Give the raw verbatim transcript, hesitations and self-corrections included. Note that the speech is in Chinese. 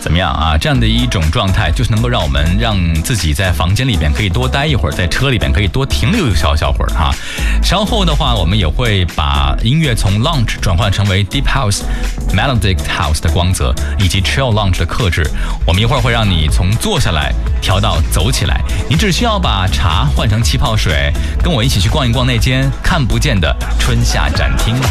怎么样啊？这样的一种状态，就是能够让我们让自己在房间里边可以多待一会儿，在车里边可以多停留一小小会儿哈。稍后的话，我们也会把音乐从 lounge 转换成为 deep house、melodic house 的光泽，以及 chill lounge 的克制。我们一会儿会让你从坐下来调到走起来，你只需要把茶换成气泡水，跟我一起去逛一逛那间看不见的春夏展厅。